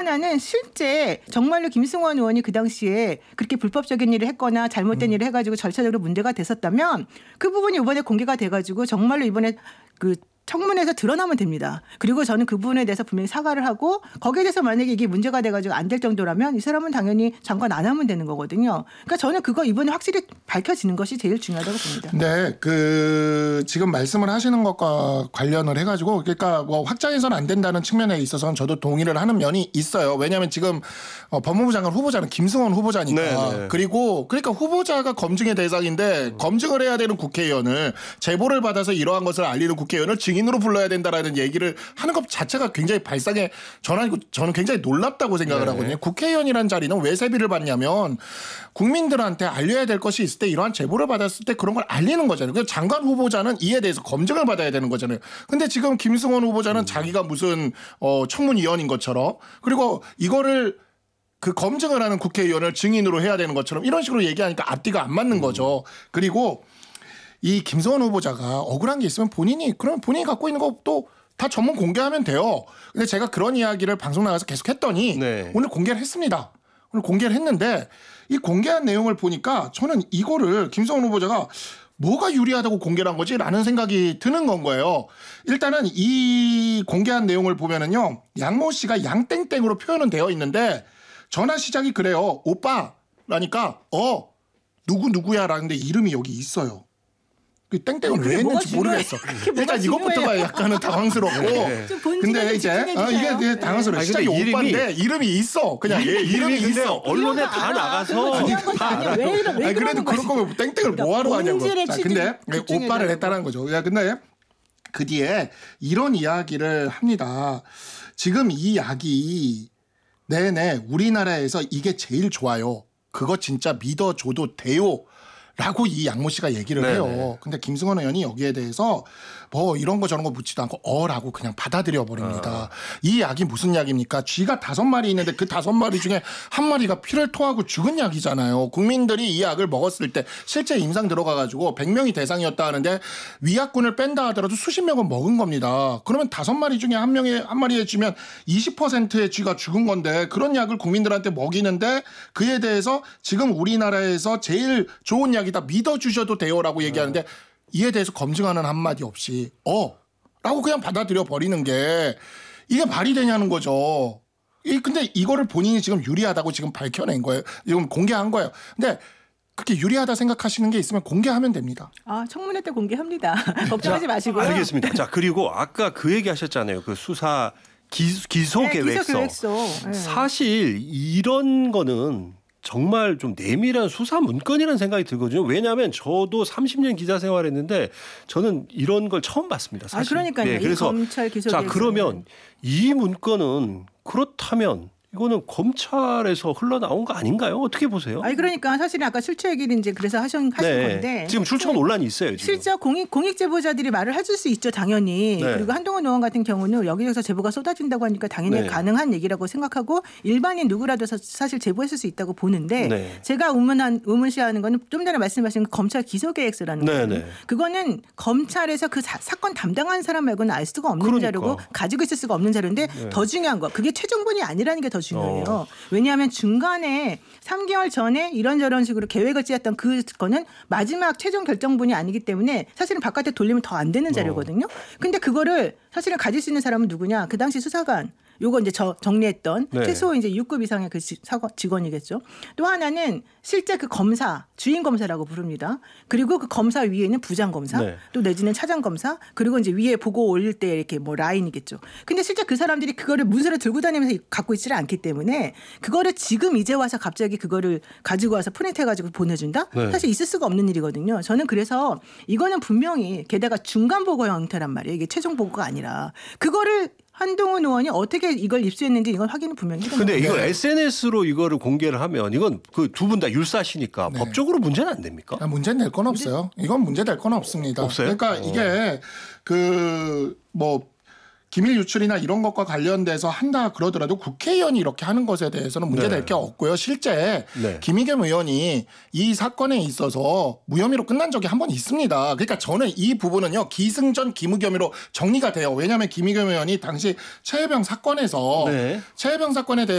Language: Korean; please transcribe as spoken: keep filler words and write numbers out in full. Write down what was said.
하나는 실제 정말로 김승원 의원이 그 당시에 그렇게 불법적인 일을 했거나 잘못된 음. 일을 해가지고 절차적으로 문제가 됐었다면 그 부분이 이번에 공개가 돼가지고 정말로 이번에 그 청문회에서 드러나면 됩니다. 그리고 저는 그 부분에 대해서 분명히 사과를 하고 거기에 대해서 만약에 이게 문제가 돼가지고 안 될 정도라면 이 사람은 당연히 장관 안 하면 되는 거거든요. 그러니까 저는 그거 이번에 확실히 밝혀지는 것이 제일 중요하다고 봅니다. 네, 그 지금 말씀을 하시는 것과 관련을 해가지고 그러니까 뭐 확장해서는 안 된다는 측면에 있어서는 저도 동의를 하는 면이 있어요. 왜냐하면 지금 어, 법무부 장관 후보자는 김승원 후보자니까. 네네. 그리고 그러니까 후보자가 검증의 대상인데 음. 검증을 해야 되는 국회의원을 제보를 받아서 이러한 것을 알리는 국회의원을 증인 으로 불러야 된다라는 얘기를 하는 것 자체가 굉장히 발상에 저는, 저는 굉장히 놀랍다고 생각을 네. 하거든요. 국회의원이라는 자리는 왜 세비를 받냐면 국민들한테 알려야 될 것이 있을 때 이러한 제보를 받았을 때 그런 걸 알리는 거잖아요. 그래서 장관 후보자는 이에 대해서 검증을 받아야 되는 거잖아요. 근데 지금 김승원 후보자는 음. 자기가 무슨 어, 청문위원인 것처럼 그리고 이거를 그 검증을 하는 국회의원을 증인으로 해야 되는 것처럼 이런 식으로 얘기하니까 앞뒤가 안 맞는 거죠. 그리고 이 김승원 후보자가 억울한 게 있으면 본인이 그러면 본인이 갖고 있는 것도 다 전문 공개하면 돼요. 근데 제가 그런 이야기를 방송 나가서 계속 했더니 네. 오늘 공개를 했습니다. 오늘 공개를 했는데 이 공개한 내용을 보니까 저는 이거를 김승원 후보자가 뭐가 유리하다고 공개를 한 거지? 라는 생각이 드는 건 거예요. 일단은 이 공개한 내용을 보면은요. 양모 씨가 양땡땡으로 표현은 되어 있는데 전화 시작이 그래요. 오빠라니까 어 누구 누구야 라는데 이름이 여기 있어요. 그 땡땡은 왜 했는지 모르겠어. 일단 이것부터가 약간은 당황스럽고. 네. 근데 이제 어, 이게 당황스러워. 시작이 오빠인데 이름이 있어. 그냥 얘 이름이 있어. 언론에 다 나가서 아니, 다 알아. 왜, 왜 아니, 그래도 그럴 거면 땡땡을 그러니까 뭐하러 하냐고. 자, 근데 오빠를 했다는 거죠. 야, 근데 그 뒤에 이런 이야기를 합니다. 지금 이 약이 네네 우리나라에서 이게 제일 좋아요. 그거 진짜 믿어줘도 돼요. 라고 이 양모 씨가 얘기를 네네. 해요. 근데 김승원 의원이 여기에 대해서 뭐 이런 거 저런 거 묻지도 않고 어라고 그냥 받아들여 버립니다. 아. 이 약이 무슨 약입니까? 쥐가 다섯 마리 있는데 그 다섯 마리 중에 한 마리가 피를 토하고 죽은 약이잖아요. 국민들이 이 약을 먹었을 때 실제 임상 들어가가지고 백 명이 대상이었다 하는데 위약군을 뺀다 하더라도 수십 명은 먹은 겁니다. 그러면 다섯 마리 중에 한 명에 한 마리에 쥐면 이십 퍼센트의 쥐가 죽은 건데 그런 약을 국민들한테 먹이는데 그에 대해서 지금 우리나라에서 제일 좋은 약이다 믿어주셔도 돼요라고 얘기하는데 이에 대해서 검증하는 한마디 없이 어 라고 그냥 받아들여 버리는 게 이게 말이 되냐는 거죠. 근데 이거를 본인이 지금 유리하다고 지금 밝혀낸 거예요. 지금 공개한 거예요. 근데 그렇게 유리하다 생각하시는 게 있으면 공개하면 됩니다. 아 청문회 때 공개합니다. 걱정하지 마시고요. 알겠습니다. 자 그리고 아까 그 얘기 하셨잖아요. 그 수사 기소, 기소 네, 계획서. 기소 계획서. 네. 사실 이런 거는 정말 좀 내밀한 수사 문건이라는 생각이 들거든요. 왜냐하면 저도 삼십 년 기자 생활했는데 저는 이런 걸 처음 봤습니다. 사실. 아, 그러니까요. 네, 그래서 검찰 기소 자 그러면 이 문건은 그렇다면 이거는 검찰에서 흘러나온 거 아닌가요? 어떻게 보세요? 아니 그러니까 사실은 아까 출처 얘기를 이제 그래서 하신 하신 네. 건데 지금 출처 논란이 있어요. 지금. 실제 공익 공익 제보자들이 말을 해줄 수 있죠, 당연히. 네. 그리고 한동훈 의원 같은 경우는 여기저기서 제보가 쏟아진다고 하니까 당연히 네. 가능한 얘기라고 생각하고 일반인 누구라도 사실 제보했을 수 있다고 보는데 네. 제가 의문한 의문시하는 거는 좀 전에 말씀하신 그 검찰 기소 계획서라는 네. 거예요. 그거는 검찰에서 그 사, 사건 담당한 사람 말고는 알 수가 없는 그러니까. 자료고 가지고 있을 수가 없는 자료인데 네. 더 중요한 거 그게 최종본이 아니라는 게 더 중요해요. 어. 왜냐하면 중간에 삼 개월 전에 이런저런 식으로 계획을 짜왔던 그거는 마지막 최종 결정본이 아니기 때문에 사실은 바깥에 돌리면 더 안 되는 자료거든요. 근데 그거를 사실은 가질 수 있는 사람은 누구냐? 그 당시 수사관. 요거 이제 저 정리했던 네. 최소 이제 육 급 이상의 그 직원이겠죠. 또 하나는 실제 그 검사, 주임 검사라고 부릅니다. 그리고 그 검사 위에는 부장 검사, 네. 또 내지는 차장 검사, 그리고 이제 위에 보고 올릴 때 이렇게 뭐 라인이겠죠. 근데 실제 그 사람들이 그거를 문서를 들고 다니면서 갖고 있지를 않기 때문에 그거를 지금 이제 와서 갑자기 그거를 가지고 와서 프린트해가지고 보내준다? 네. 사실 있을 수가 없는 일이거든요. 저는 그래서 이거는 분명히 게다가 중간 보고 형태란 말이에요. 이게 최종 보고가 아니라 그거를 한동훈 의원이 어떻게 이걸 입수했는지 이건 확인은 분명히 해야 그런데 이걸 에스엔에스로 이거를 공개를 하면 이건 그 두 분 다 율사시니까 네. 법적으로 문제는 안 됩니까? 아, 문제는 될 건 없어요. 이건 문제 될 건 없습니다. 없어요? 그러니까 어. 이게 그 뭐 기밀 유출이나 이런 것과 관련돼서 한다 그러더라도 국회의원이 이렇게 하는 것에 대해서는 문제될 네. 게 없고요. 실제 네. 김의겸 의원이 이 사건에 있어서 무혐의로 끝난 적이 한 번 있습니다. 그러니까 저는 이 부분은요. 기승전 김의겸으로 정리가 돼요. 왜냐하면 김의겸 의원이 당시 최혜병 사건에서 네. 최혜병 사건에 대해